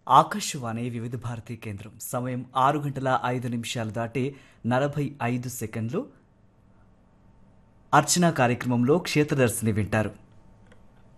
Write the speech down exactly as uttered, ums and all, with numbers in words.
ఆకాశవాణి వివిధ భారతి కేంద్రం సమయం ఆరు గంటల ఐదు నిమిషాలు దాటి నలభై ఐదు సెకండ్లు. అర్చనా కార్యక్రమంలో క్షేత్రదర్శిని వింటారు.